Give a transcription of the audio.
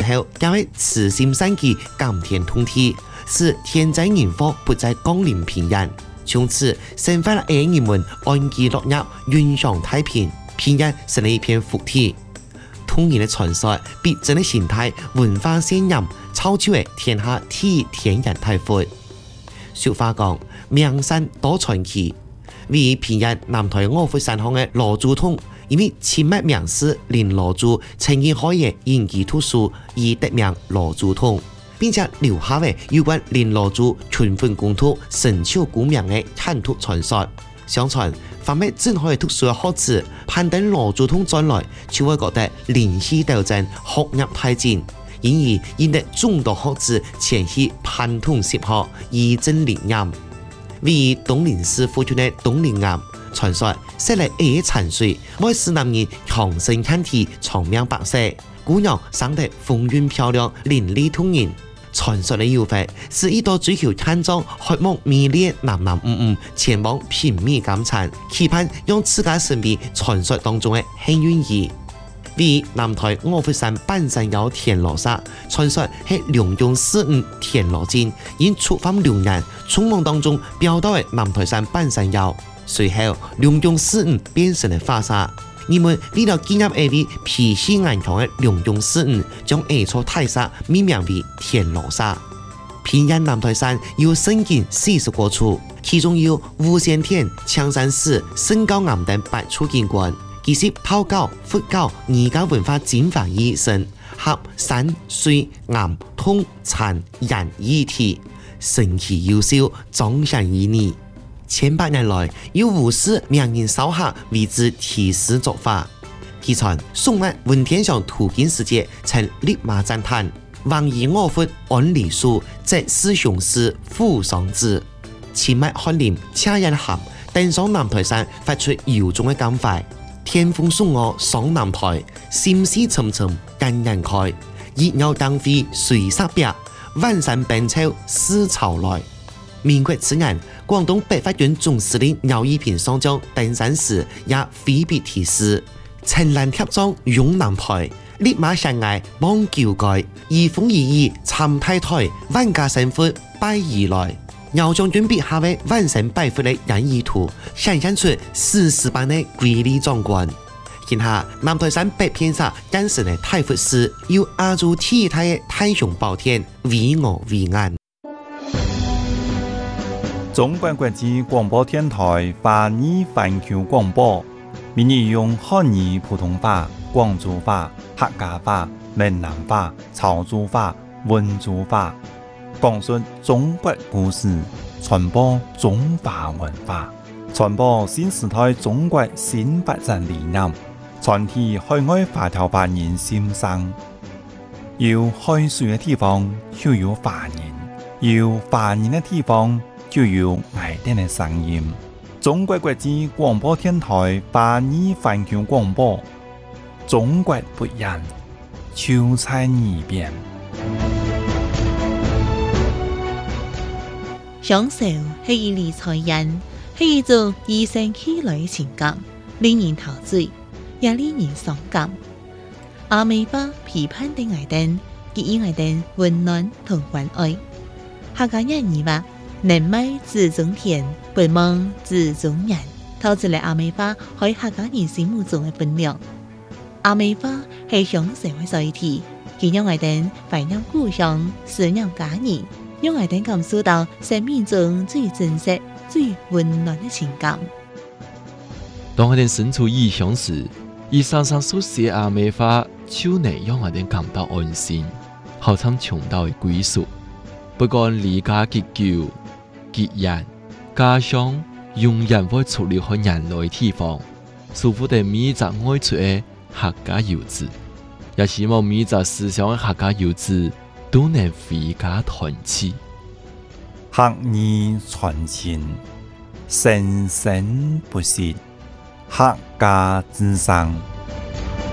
后也会慈心善己，感天通地，使天灾人祸不再降临平原。从此，生活了人们安居乐业，云上太平，平原成了一片福地。童言的传说比真的形态文化渲染，超出了天下第天然大福。俗话讲，名山多传奇。为平原南台五福山上的罗珠洞，因为清末名士林罗珠曾经开业演技图书，而得名罗珠洞，并且留下了有关林罗珠春分公土、神巧古名的坎土传说。相传，凡咩正开读书的学子，攀登罗珠洞再来，就会觉得灵气斗争，学业太进，因而引得众多学子前去攀洞习学，以增灵验。为东林寺付出的东林岩，传说设来2产水，每使男人强身健体、长命百岁，姑娘生得风韵漂亮、伶俐动人。传说的诱惑是一多追求健壮、渴望美丽的男前往品美感餐，期盼让自家成为传说当中的幸运儿。为南台五福山半山腰田螺沙，传说是梁雍45田螺精，因触犯良人，匆忙当中飙到了南台山半山腰，随后梁雍45变成了化沙。人们为了纪念这位脾气顽强的梁雍45，将这座大沙命名为田螺沙。平原南台山有圣境40多处，其中有无线田、枪山寺、圣高岩等8处景观。其实道教、佛教、儒家文化精华于一身，合山水岩通禅人一体，神奇优秀，彰显旖旎。千百年来，有无数名人骚客为之题诗作画。据传，宋末文天祥途经时节，曾立马赞叹：“王以我佛安理树，则师雄师富上之。”清末翰林恰人含登上南台山，发出由衷的感怀。天风送我上南台，心思沉沉更人开。热闹灯辉水色白，万山冰草思潮来。民国此年，广东北法军总司令廖一平上将登山时，也挥笔题诗：“青蓝贴装勇南台，立马山崖望叫盖。移风而已参太台，万家神佛拜而来。”廖将军笔下的万神拜佛的人意图，想象出史诗般的瑰丽壮观。现下南台山北片上诞生的太佛寺，有亚洲第一大的太上宝殿，巍峨巍岸。 中国国际广播电台华语环球广播，每日用汉语普通话、广州话、客家话、闽南话、潮州话、温州话，讲述中国故事，传播中华文化，传播新时代中国新发展理念，传递海外华侨华人心声。有海水的地方就有华人，有华人的地方就有爱人的声音。中国国际广播电台华语环球广播，中国不一样，就在耳边。 享受是一理财人，是一种与生俱来的情感，令人陶醉，也令人伤感。阿美巴批判的爱人，给予爱人温暖同关爱。客家人语话：人美自中天，不梦自中人。透出了阿美巴喺客家人心目中的分量。阿美巴係享受嘅載體，佢讓愛人懷念故鄉，思念家人，讓愛人感受到生命中最真實、最溫暖嘅情感。 當愛人身處異鄉時，以常常所寫阿美話，就能讓愛人感到安心，好像重到嘅歸屬。不管離家結久、結人，家鄉永遠會出了去人來地方，舒服地每隻愛出嘅客家遊子，也希望每隻思想嘅客家遊子都能回家團聚。 客語傳情，生生不息，客家之聲。